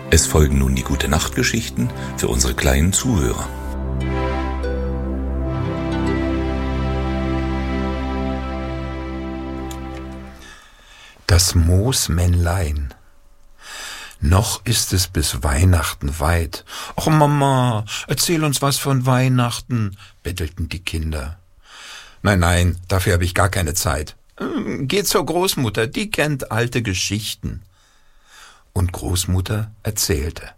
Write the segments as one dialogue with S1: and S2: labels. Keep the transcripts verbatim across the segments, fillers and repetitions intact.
S1: Es folgen nun die Gute-Nacht-Geschichten für unsere kleinen Zuhörer.
S2: Das Moosmännlein. Noch ist es bis Weihnachten weit. »Och Mama, erzähl uns was von Weihnachten«, bettelten die Kinder. »Nein, nein, dafür habe ich gar keine Zeit. Geh zur Großmutter, die kennt alte Geschichten.« Und Großmutter erzählte.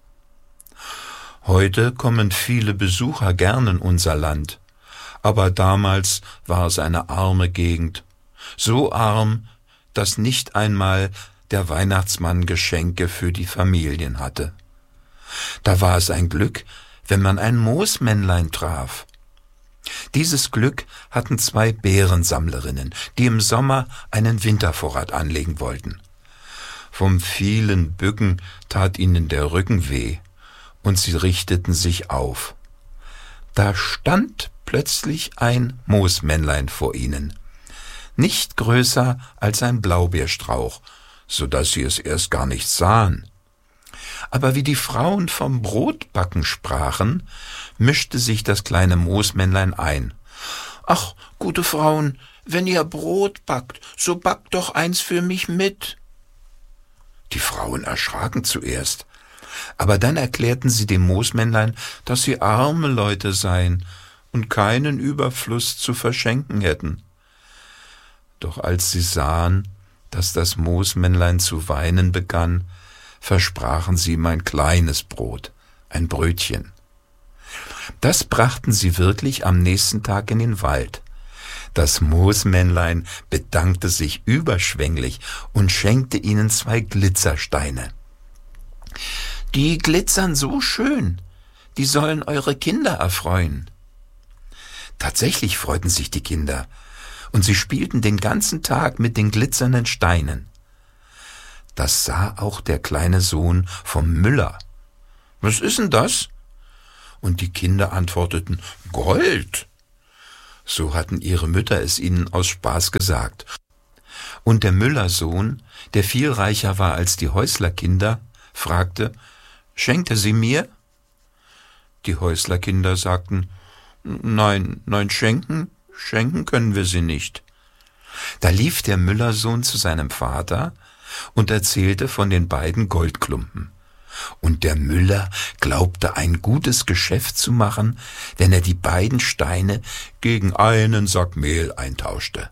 S2: Heute kommen viele Besucher gern in unser Land, aber damals war es eine arme Gegend, so arm, dass nicht einmal der Weihnachtsmann Geschenke für die Familien hatte. Da war es ein Glück, wenn man ein Moosmännlein traf. Dieses Glück hatten zwei Beerensammlerinnen, die im Sommer einen Wintervorrat anlegen wollten. Vom vielen Bücken tat ihnen der Rücken weh, und sie richteten sich auf. Da stand plötzlich ein Moosmännlein vor ihnen, nicht größer als ein Blaubeerstrauch, so dass sie es erst gar nicht sahen. Aber wie die Frauen vom Brotbacken sprachen, mischte sich das kleine Moosmännlein ein. »Ach, gute Frauen, wenn ihr Brot backt, so backt doch eins für mich mit.« Die Frauen erschraken zuerst, aber dann erklärten sie dem Moosmännlein, dass sie arme Leute seien und keinen Überfluss zu verschenken hätten. Doch als sie sahen, dass das Moosmännlein zu weinen begann, versprachen sie ihm ein kleines Brot, ein Brötchen. Das brachten sie wirklich am nächsten Tag in den Wald. Das Moosmännlein bedankte sich überschwänglich und schenkte ihnen zwei Glitzersteine. »Die glitzern so schön, die sollen eure Kinder erfreuen.« Tatsächlich freuten sich die Kinder, und sie spielten den ganzen Tag mit den glitzernden Steinen. Das sah auch der kleine Sohn vom Müller. »Was ist denn das?« Und die Kinder antworteten, »Gold!« So hatten ihre Mütter es ihnen aus Spaß gesagt. Und der Müllersohn, der viel reicher war als die Häuslerkinder, fragte, »Schenkt er sie mir?« Die Häuslerkinder sagten, »Nein, nein, schenken, schenken können wir sie nicht.« Da lief der Müllersohn zu seinem Vater und erzählte von den beiden Goldklumpen. Und der Müller glaubte, ein gutes Geschäft zu machen, wenn er die beiden Steine gegen einen Sack Mehl eintauschte.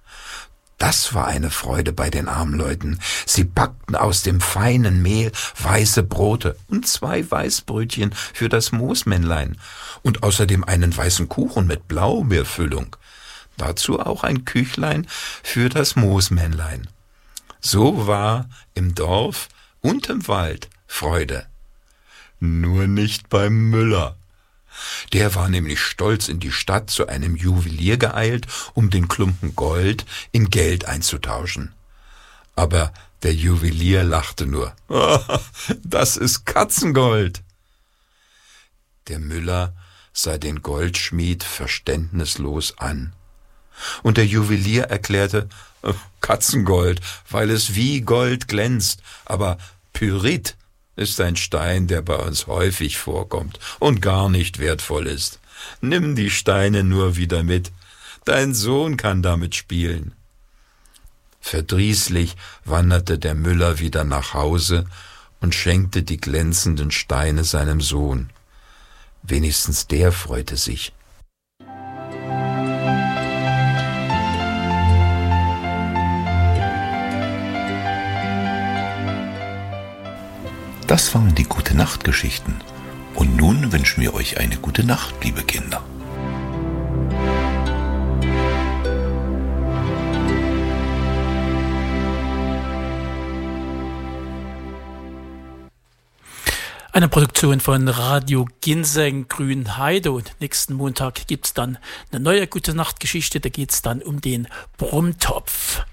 S2: Das war eine Freude bei den armen Leuten. Sie backten aus dem feinen Mehl weiße Brote und zwei Weißbrötchen für das Moosmännlein und außerdem einen weißen Kuchen mit Blaubeerfüllung. Dazu auch ein Küchlein für das Moosmännlein. So war im Dorf und im Wald Freude. Nur nicht beim Müller. Der war nämlich stolz in die Stadt zu einem Juwelier geeilt, um den Klumpen Gold in Geld einzutauschen. Aber der Juwelier lachte nur. »Das ist Katzengold!« Der Müller sah den Goldschmied verständnislos an. Und der Juwelier erklärte, »Katzengold, weil es wie Gold glänzt, aber Pyrit ist ein Stein, der bei uns häufig vorkommt und gar nicht wertvoll ist. Nimm die Steine nur wieder mit, dein Sohn kann damit spielen.« Verdrießlich wanderte der Müller wieder nach Hause und schenkte die glänzenden Steine seinem Sohn. Wenigstens der freute sich.
S1: Das waren die Gute-Nacht-Geschichten. Und nun wünschen wir euch eine gute Nacht, liebe Kinder.
S3: Eine Produktion von Radio Ginseng Grünheide, und nächsten Montag gibt's dann eine neue Gute-Nacht-Geschichte, da geht's dann um den Brummtopf.